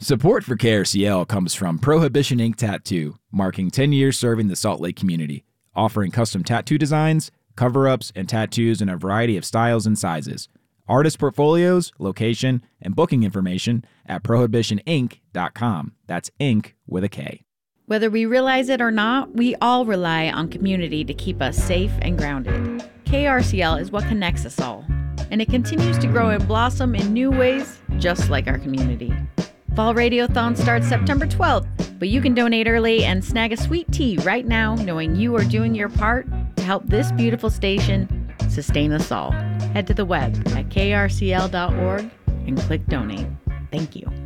Support for KRCL comes from Prohibition Ink Tattoo, marking 10 years serving the Salt Lake community, offering custom tattoo designs, cover-ups, and tattoos in a variety of styles and sizes. Artist portfolios, location, and booking information at prohibitionink.com. That's ink with a K. Whether we realize it or not, we all rely on community to keep us safe and grounded. KRCL is what connects us all, and it continues to grow and blossom in new ways, just like our community. Fall Radiothon starts September 12th, but you can donate early and snag a sweet tea right now, knowing you are doing your part to help this beautiful station sustain us all. Head to the web at krcl.org and click donate. Thank you.